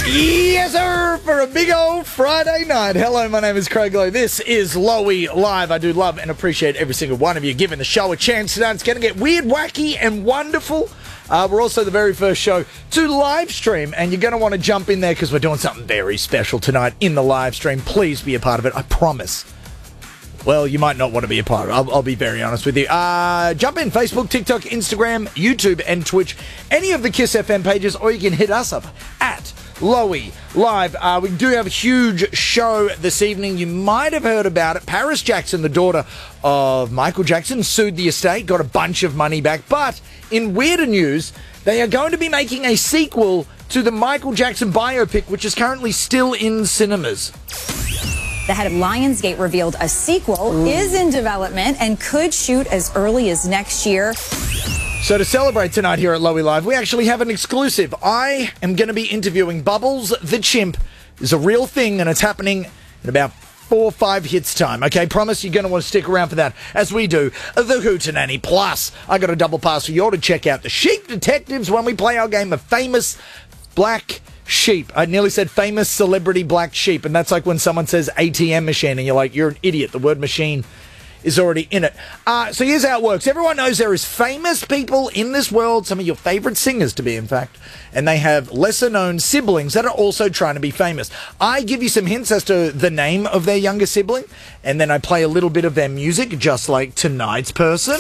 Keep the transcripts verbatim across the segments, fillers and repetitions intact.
Yes, sir, for a big old Friday night. Hello, my name is Craig Lowe. This is Lowy Live. I do love and appreciate every single one of you giving the show a chance tonight. It's going to get weird, wacky, and wonderful. Uh, we're also the very first show to live stream, and you're going to want to jump in there because we're doing something very special tonight in the live stream. Please be a part of it. I promise. Well, you might not want to be a part of it. I'll, I'll be very honest with you. Uh, jump in Facebook, TikTok, Instagram, YouTube, and Twitch. Any of the Kiss F M pages, or you can hit us up at Lowy Live. Uh, we do have a huge show this evening. You might have heard about it. Paris Jackson, the daughter of Michael Jackson, sued the estate, got a bunch of money back. But in weirder news, they are going to be making a sequel to the Michael Jackson biopic, which is currently still in cinemas. The head of Lionsgate revealed a sequel Ooh. is in development and could shoot as early as next year. So to celebrate tonight here at Lowy Live, we actually have an exclusive. I am going to be interviewing Bubbles the Chimp. It's a real thing, and it's happening in about four or five hits time. Okay, promise you're going to want to stick around for that, as we do the Hootenanny. Plus, I got a double pass for you all to check out the Sheep Detectives when we play our game of Famous Black Sheep. I nearly said famous celebrity black sheep, and that's like when someone says A T M machine, and you're like, you're an idiot. The word machine is already in it. Uh, so here's how it works. Everyone knows there is famous people in this world, some of your favorite singers to be, in fact, and they have lesser-known siblings that are also trying to be famous. I give you some hints as to the name of their younger sibling, and then I play a little bit of their music, just like tonight's person.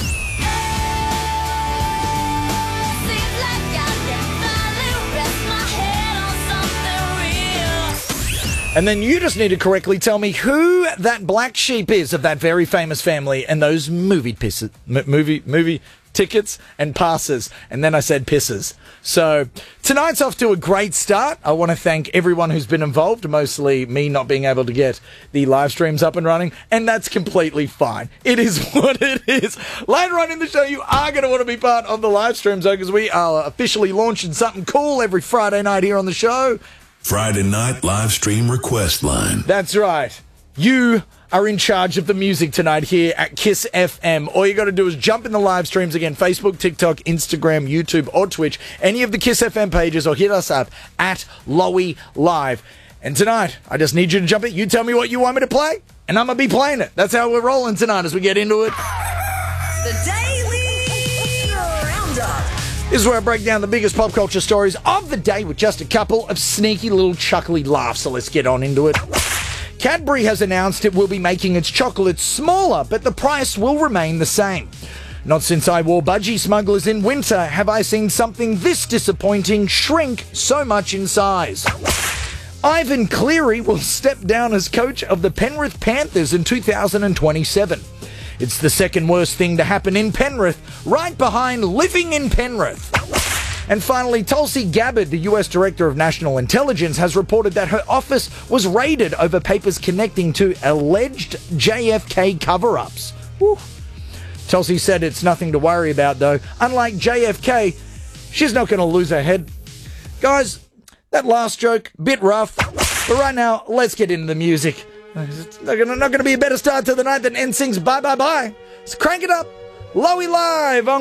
And then you just need to correctly tell me who that black sheep is of that very famous family and those movie pisses, m- movie movie tickets and passes. And then I said pisses. So tonight's off to a great start. I want to thank everyone who's been involved, mostly me not being able to get the live streams up and running. And that's completely fine. It is what it is. Later on in the show, you are going to want to be part of the live streams, though, because we are officially launching something cool every Friday night here on the show. Friday night live stream request line. That's right. You are in charge of the music tonight here at Kiss F M. All you got to do is jump in the live streams again, Facebook, TikTok, Instagram, YouTube, or Twitch, any of the Kiss F M pages, or hit us up at Lowy Live. And tonight, I just need you to jump in. You tell me what you want me to play, and I'm going to be playing it. That's how we're rolling tonight as we get into it. The Daily Roundup. This is where I break down the biggest pop culture stories of the day with just a couple of sneaky little chuckly laughs. So let's get on into it. Cadbury has announced it will be making its chocolates smaller, but the price will remain the same. Not since I wore budgie smugglers in winter have I seen something this disappointing shrink so much in size. Ivan Cleary will step down as coach of the Penrith Panthers in two thousand twenty-seven. It's the second worst thing to happen in Penrith, right behind living in Penrith. And finally, Tulsi Gabbard, the U S Director of National Intelligence, has reported that her office was raided over papers connecting to alleged J F K cover-ups. Whew. Tulsi said it's nothing to worry about, though. Unlike J F K, she's not going to lose her head. Guys, that last joke, bit rough. But right now, let's get into the music. It's not going to be a better start to the night than N Sync's Bye Bye Bye. So crank it up. Lowy Live on